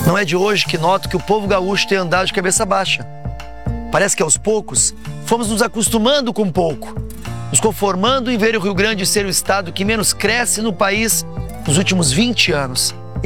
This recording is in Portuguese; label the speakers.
Speaker 1: Não é de hoje que noto que o povo gaúcho tem andado de cabeça baixa. Parece que aos poucos fomos nos acostumando com pouco, nos conformando em ver o Rio Grande ser o estado que menos cresce no país nos últimos 20 anos.